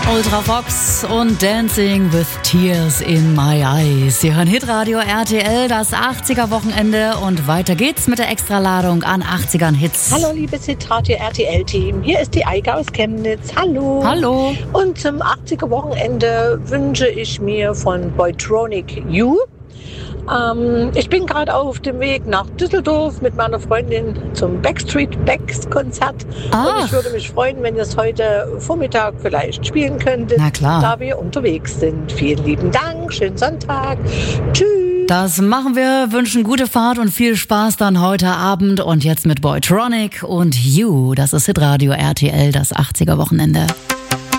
Ultra Fox und Dancing with Tears in My Eyes. Sie hören Hitradio RTL, das 80er-Wochenende und weiter geht's mit der Extraladung an 80ern-Hits. Hallo liebes Hitradio RTL-Team, hier ist die Eike aus Chemnitz. Hallo. Hallo. Und zum 80er-Wochenende wünsche ich mir von Boytronic You. Ich bin gerade auf dem Weg nach Düsseldorf mit meiner Freundin zum Backstreet Backs Konzert. Und ich würde mich freuen, wenn ihr es heute Vormittag vielleicht spielen könntet, Na klar. da wir unterwegs sind. Vielen lieben Dank, schönen Sonntag. Tschüss. Das machen wir, wünschen gute Fahrt und viel Spaß dann heute Abend. Und jetzt mit Boytronic und You. Das ist Hitradio RTL, das 80er-Wochenende.